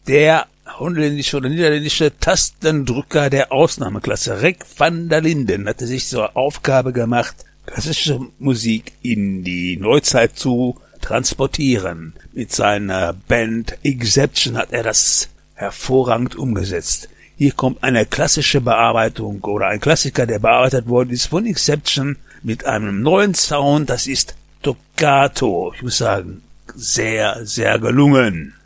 der holländische oder niederländische Tastendrücker der Ausnahmeklasse. Rick van der Linden hatte sich zur Aufgabe gemacht, klassische Musik in die Neuzeit zu transportieren. Mit seiner Band Exception hat er das hervorragend umgesetzt. Hier kommt eine klassische Bearbeitung oder ein Klassiker, der bearbeitet worden ist von Exception mit einem neuen Sound. Das ist Toccato. Ich muss sagen, sehr, sehr gelungen.